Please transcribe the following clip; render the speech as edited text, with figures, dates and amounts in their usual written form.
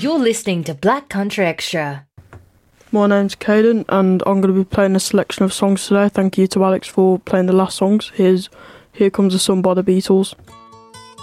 You're listening to Black Country Extra. My name's Caden and I'm going to be playing a selection of songs today. Thank you to Alex for playing the last songs. Here Comes the Sun by the Beatles.